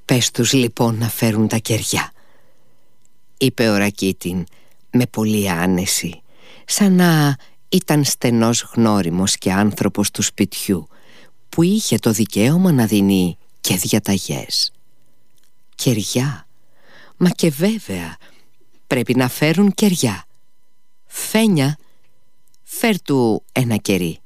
«Πες τους λοιπόν να φέρουν τα κεριά», είπε ο Ρακίτιν με πολλή άνεση, σαν να ήταν στενός γνώριμος και άνθρωπος του σπιτιού, που είχε το δικαίωμα να δίνει και διαταγές. Κεριά? Μα και βέβαια πρέπει να φέρουν κεριά. Φένια, φέρ του ένα κερί.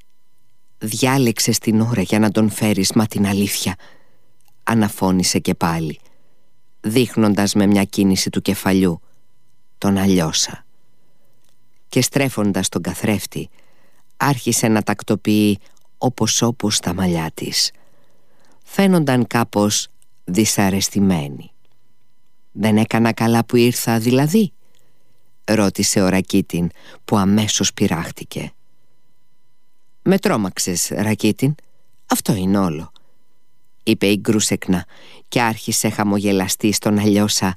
Διάλεξες την ώρα για να τον φέρεις, μα την αλήθεια, αναφώνησε και πάλι, δείχνοντας με μια κίνηση του κεφαλιού τον Αλιώσα. Και στρέφοντας τον καθρέφτη, άρχισε να τακτοποιεί όπως τα μαλλιά της. Φαίνονταν κάπως δυσαρεστημένη. «Δεν έκανα καλά που ήρθα δηλαδή?» ρώτησε ο Ρακίτιν, που αμέσως πειράχτηκε. «Με τρόμαξες, Ρακίτιν, αυτό είναι όλο», είπε η Γκρούσεκνα και άρχισε χαμογελαστή στον Αλιώσα.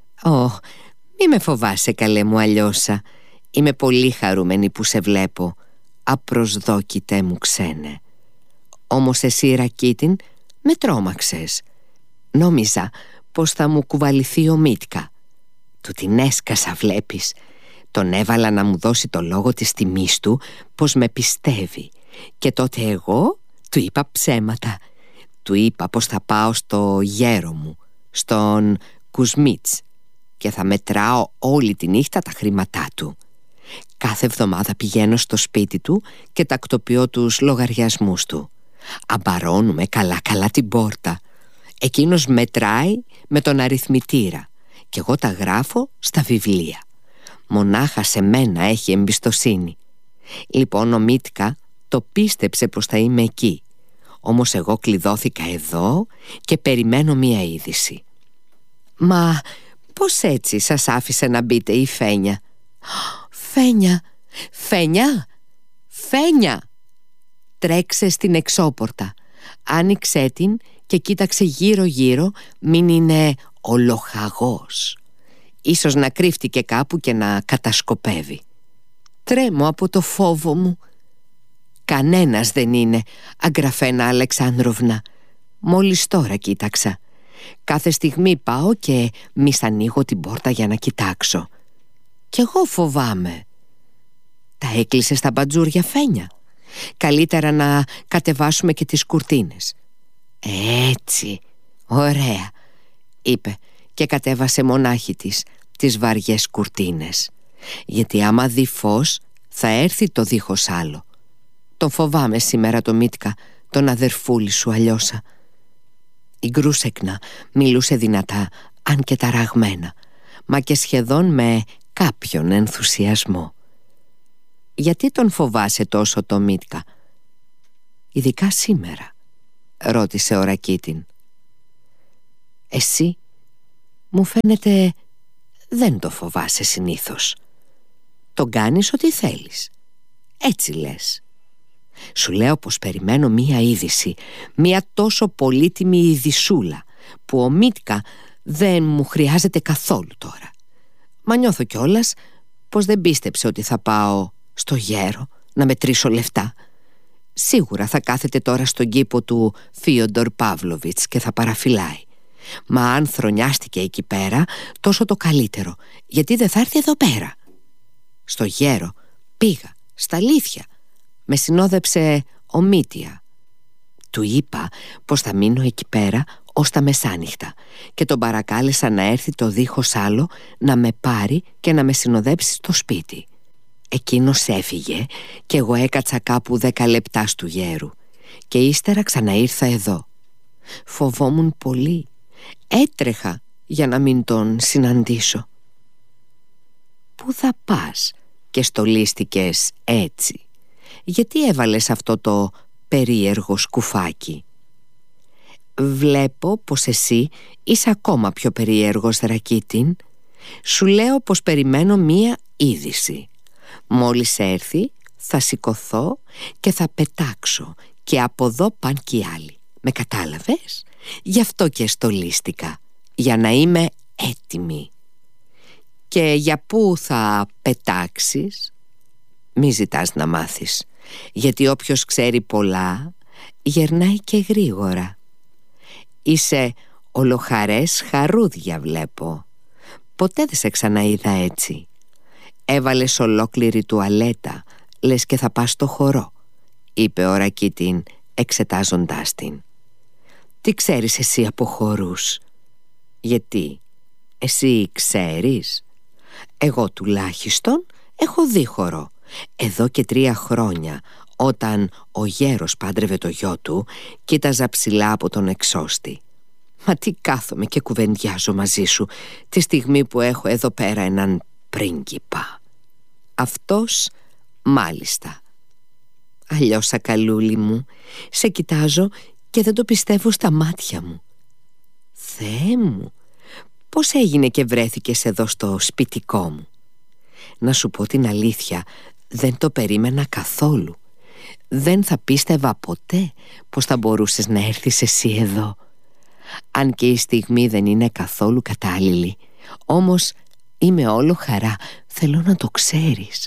Μη με φοβάσαι, καλέ μου Αλιώσα. Είμαι πολύ χαρούμενη που σε βλέπω. Απροσδόκητε μου ξένε. Όμως εσύ, Ρακίτιν, με τρόμαξες. Νόμιζα πως θα μου κουβαληθεί ο Μίτκα. Του την έσκασα, βλέπεις. Τον έβαλα να μου δώσει το λόγο της τιμής του, πως με πιστεύει. Και τότε εγώ του είπα ψέματα. Του είπα πως θα πάω στο γέρο μου, στον Κουσμίτς, και θα μετράω όλη τη νύχτα τα χρήματά του. Κάθε εβδομάδα πηγαίνω στο σπίτι του και τακτοποιώ τους λογαριασμούς του. Αμπαρώνουμε καλά την πόρτα. Εκείνος μετράει με τον αριθμητήρα και εγώ τα γράφω στα βιβλία. Μονάχα σε μένα έχει εμπιστοσύνη. Λοιπόν, ο Μίτκα το πίστεψε πως θα είμαι εκεί. Όμως εγώ κλειδώθηκα εδώ και περιμένω μία είδηση. «Μα πώς έτσι σας άφησε να μπείτε η Φένια?» Φένια! Τρέξε στην εξώπορτα, άνοιξέ την και κοίταξε γύρω-γύρω, μην είναι ολοχαγός. Ίσως να κρύφτηκε κάπου και να κατασκοπεύει. Τρέμω από το φόβο μου. Κανένας δεν είναι, Αγκραφένα Αλεξάνδροβνα. Μόλις τώρα κοίταξα. Κάθε στιγμή πάω και μη ανοίγω την πόρτα για να κοιτάξω. Κι εγώ φοβάμαι. Τα έκλεισες τα μπατζούρια, Φένια? Καλύτερα να κατεβάσουμε και τις κουρτίνες. Έτσι, ωραία, είπε και κατέβασε μονάχη της τις βαριές κουρτίνες. Γιατί άμα δει φως θα έρθει το δίχως άλλο. Τον φοβάμαι σήμερα το Μίτκα, τον αδερφούλη σου Αλιώσα. Η Γκρούσεκνα μιλούσε δυνατά, αν και ταραγμένα, μα και σχεδόν με κάποιον ενθουσιασμό. «Γιατί τον φοβάσαι τόσο το Μίτκα?» «Ειδικά σήμερα?» ρώτησε ο Ρακίτιν. «Εσύ μου φαίνεται δεν το φοβάσαι συνήθως. Τον κάνεις ό,τι θέλεις. Έτσι λες. Σου λέω πως περιμένω μία είδηση, μία τόσο πολύτιμη ειδισούλα, που ο Μίτκα δεν μου χρειάζεται καθόλου τώρα. Μα νιώθω κιόλας πως δεν πίστεψε ότι θα πάω στο γέρο να μετρήσω λεφτά. Σίγουρα θα κάθεται τώρα στον κήπο του Φίοντορ Παύλοβιτς και θα παραφυλάει. Μα αν θρονιάστηκε εκεί πέρα, τόσο το καλύτερο, γιατί δεν θα έρθει εδώ πέρα. Στο γέρο πήγα, στα αλήθεια. Με συνόδεψε ο Μίτια. Του είπα πως θα μείνω εκεί πέρα ως τα μεσάνυχτα και τον παρακάλεσα να έρθει το δίχως άλλο να με πάρει και να με συνοδέψει στο σπίτι. Εκείνος έφυγε και εγώ έκατσα κάπου 10 λεπτά στου γέρου και ύστερα ξαναήρθα εδώ. Φοβόμουν πολύ. Έτρεχα για να μην τον συναντήσω. Πού θα πας και στολίστηκες έτσι? Γιατί έβαλες αυτό το περίεργο σκουφάκι? Βλέπω πως εσύ είσαι ακόμα πιο περίεργος, Ρακίτιν. Σου λέω πως περιμένω μία είδηση. Μόλις έρθει θα σηκωθώ και θα πετάξω και από εδώ παν κι οι άλλοι. Με κατάλαβες? Γι' αυτό και στολίστηκα, για να είμαι έτοιμη. Και για πού θα πετάξεις? Μη ζητάς να μάθεις, γιατί όποιος ξέρει πολλά γερνάει και γρήγορα. Είσαι Ολοχαρές χαρούδια βλέπω. Ποτέ δεν σε ξαναείδα έτσι. Έβαλες ολόκληρη τουαλέτα, λες και θα πας στο χορό, είπε ο Ρακίτιν εξετάζοντάς την. Τι ξέρεις εσύ από χορούς? Γιατί, εσύ ξέρεις? Εγώ τουλάχιστον έχω δει χορό. Εδώ και 3 χρόνια, όταν ο γέρος πάντρευε το γιο του, κοίταζα ψηλά από τον εξώστη. Μα τι κάθομαι και κουβεντιάζω μαζί σου τη στιγμή που έχω εδώ πέρα έναν πρίγκιπα. Αυτός μάλιστα. Αλλιώς, ακαλούλη μου, σε κοιτάζω και δεν το πιστεύω στα μάτια μου. Θεέ μου, πώς έγινε και βρέθηκες εδώ στο σπιτικό μου? Να σου πω την αλήθεια, δεν το περίμενα καθόλου. Δεν θα πίστευα ποτέ πως θα μπορούσες να έρθεις εσύ εδώ. Αν και η στιγμή δεν είναι καθόλου κατάλληλη, όμως είμαι όλο χαρά, θέλω να το ξέρεις.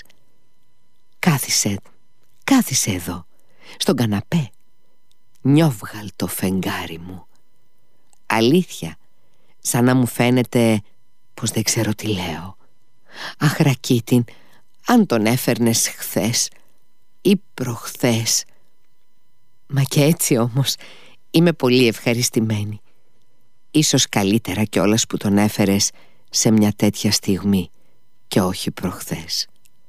Κάθισε εδώ, στον καναπέ. Νιώβγαλ το φεγγάρι μου. Αλήθεια, σαν να μου φαίνεται πως δεν ξέρω τι λέω. Αχ, Ρακίτιν, αν τον έφερνες χθες ή προχθές. Μα και έτσι όμως είμαι πολύ ευχαριστημένη. Ίσως καλύτερα κιόλας που τον έφερες σε μια τέτοια στιγμή και όχι προχθές.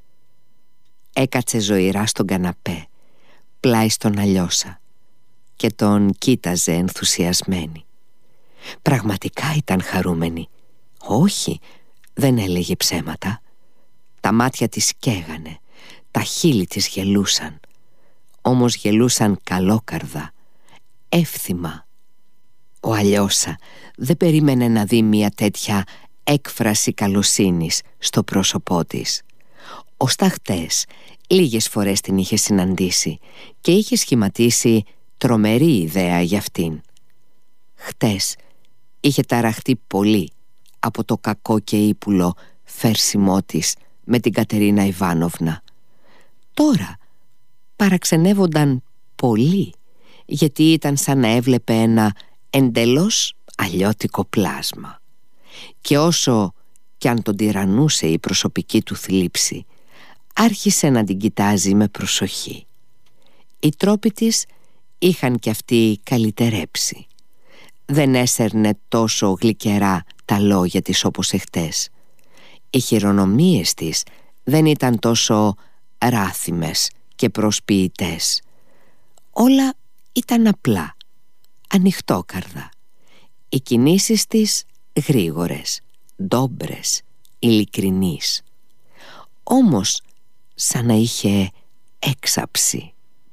Έκατσε ζωηρά στον καναπέ, πλάι στον Αλιώσα, και τον κοίταζε ενθουσιασμένη. Πραγματικά ήταν χαρούμενη. Όχι, δεν έλεγε ψέματα. Τα μάτια της καίγανε, τα χείλη της γελούσαν. Όμως γελούσαν καλόκαρδα, εύθυμα. Ο Αλιώσα δεν περίμενε να δει μια τέτοια έκφραση καλοσύνης στο πρόσωπό της. Ως τα χτες, λίγες φορές την είχε συναντήσει και είχε σχηματίσει τρομερή ιδέα για αυτήν. Χτες είχε ταραχτεί πολύ από το κακό και ύπουλο φέρσιμό της με την Κατερίνα Ιβάνοβνα. Τώρα παραξενεύονταν πολύ, γιατί ήταν σαν να έβλεπε ένα εντελώς αλλιώτικο πλάσμα. Και όσο κι αν τον τυραννούσε η προσωπική του θλίψη, άρχισε να την κοιτάζει με προσοχή. Οι τρόποι της είχαν κι αυτοί καλυτερέψει. Δεν έσερνε τόσο γλυκερά τα λόγια της όπως εχθές. Οι χειρονομίες της δεν ήταν τόσο ράθιμες και προσποιητές. Όλα ήταν απλά, ανοιχτόκαρδα. Οι κινήσεις της γρήγορες, ντόμπρες, ειλικρινείς. Όμως σαν να είχε έξαψη.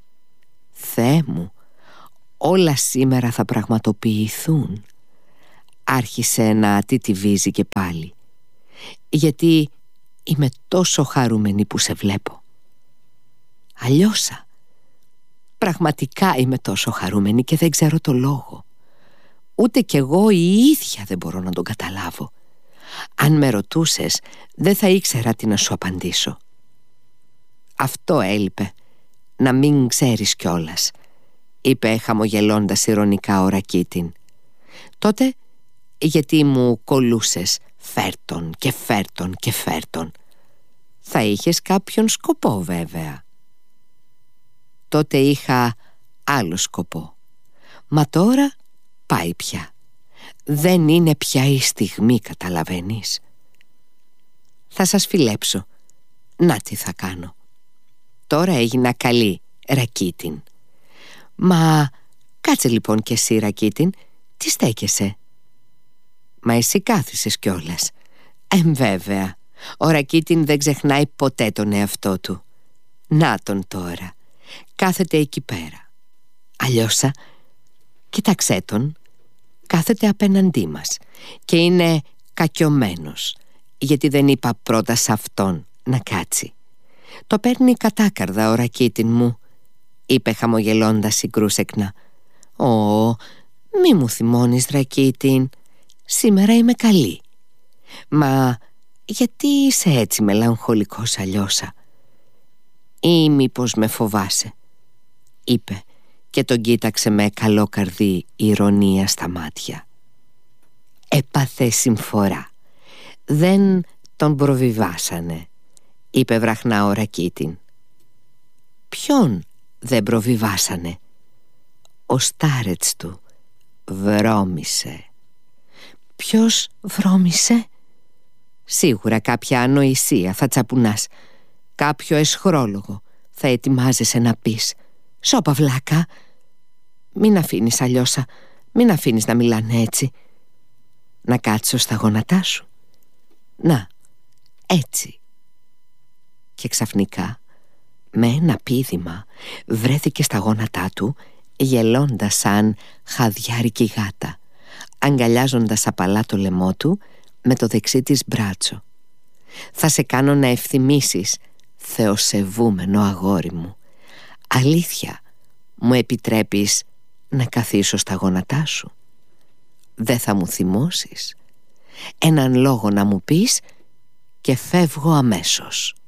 Θεέ μου, όλα σήμερα θα πραγματοποιηθούν. Άρχισε να τιτιβίζει και πάλι. Γιατί είμαι τόσο χαρούμενη που σε βλέπω. Αλιώσα, πραγματικά είμαι τόσο χαρούμενη και δεν ξέρω το λόγο. Ούτε κι εγώ η ίδια δεν μπορώ να τον καταλάβω. Αν με ρωτούσες, δεν θα ήξερα τι να σου απαντήσω. Αυτό έλειπε, να μην ξέρεις κιόλας, είπε χαμογελώντας ειρωνικά ο Ρακίτιν. Τότε γιατί μου κολούσες φέρτον και φέρτον και φέρτον? Θα είχες κάποιον σκοπό βέβαια. Τότε είχα άλλο σκοπό. Μα τώρα πάει πια. Δεν είναι πια η στιγμή, καταλαβαίνεις. Θα σας φιλέψω. Να τι θα κάνω. Τώρα έγινα καλή, Ρακίτιν. Μα κάτσε λοιπόν κι εσύ, Ρακίτιν. Τι στέκεσαι? Μα εσύ κάθισες κιόλας. Βέβαια, ο Ρακίτιν δεν ξεχνάει ποτέ τον εαυτό του. Να τον τώρα, κάθεται εκεί πέρα. Αλιώσα, κοίταξέ τον. Κάθεται απέναντί μας και είναι κακιωμένος, γιατί δεν είπα πρώτα σε αυτόν να κάτσει. Το παίρνει κατάκαρδα ο Ρακίτιν μου, είπε χαμογελώντας συγκρούσεκνα. Ω, μη μου θυμώνεις, Ρακίτιν, σήμερα είμαι καλή. Μα γιατί είσαι έτσι μελαγχολικός, Αλιώσα? Ή μήπως με φοβάσαι? είπε και τον κοίταξε με καλόκαρδη ηρωνία στα μάτια. έπαθε συμφορά. Δεν τον προβιβάσανε, είπε βραχνά ο Ρακίτιν. Ποιον δεν προβιβάσανε? Ο στάρετς του βρώμησε. Ποιος βρώμησε? Σίγουρα κάποια ανοησία θα τσαπουνάς, κάποιο εσχρόλογο θα ετοιμάζεσαι να πεις. Σώπα βλάκα. Μην αφήνεις αλλιώσα, μην αφήνεις να μιλάνε έτσι. Να κάτσω στα γόνατά σου. Να, έτσι. Και ξαφνικά με ένα πήδημα βρέθηκε στα γόνατά του, γελώντας σαν χαδιάρικη γάτα, αγκαλιάζοντας απαλά το λαιμό του με το δεξί της μπράτσο. Θα σε κάνω να ευθυμίσεις, θεοσεβούμενο αγόρι μου. Αλήθεια, μου επιτρέπεις να καθίσω στα γόνατά σου? Δεν θα μου θυμώσεις? Έναν λόγο να μου πεις και φεύγω αμέσως.